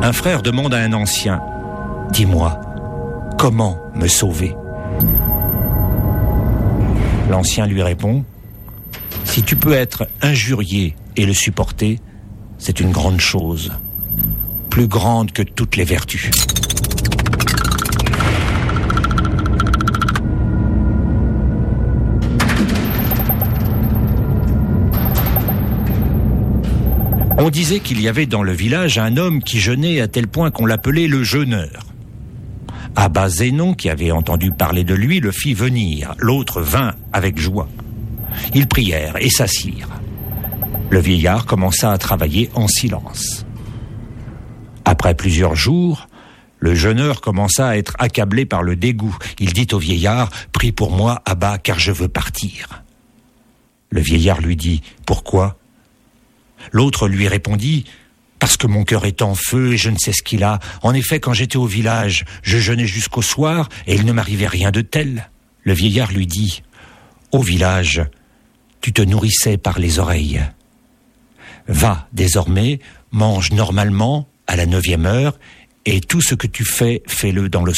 Un frère demande à un ancien, « Dis-moi, comment me sauver ?» L'ancien lui répond, « Si tu peux être injurié et le supporter, c'est une grande chose, plus grande que toutes les vertus. » On disait qu'il y avait dans le village un homme qui jeûnait à tel point qu'on l'appelait le jeûneur. Abba Zénon, qui avait entendu parler de lui, le fit venir. L'autre vint avec joie. Ils prièrent et s'assirent. Le vieillard commença à travailler en silence. Après plusieurs jours, le jeûneur commença à être accablé par le dégoût. Il dit au vieillard, « Prie pour moi, Abba, car je veux partir. » Le vieillard lui dit, « Pourquoi ?» L'autre lui répondit, « Parce que mon cœur est en feu et je ne sais ce qu'il a. En effet, quand j'étais au village, je jeûnais jusqu'au soir et il ne m'arrivait rien de tel. » Le vieillard lui dit, « Au village, tu te nourrissais par les oreilles. Va désormais, mange normalement à la 9e heure et tout ce que tu fais, fais-le dans le